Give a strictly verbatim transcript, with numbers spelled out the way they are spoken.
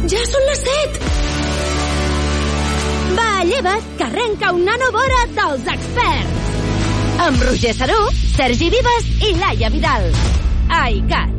Ja són les set! Va, lleva't, que arrenca una nova hora dels experts! Amb Roger Saró, Sergi Vives i Laia Vidal. Ai, Cat.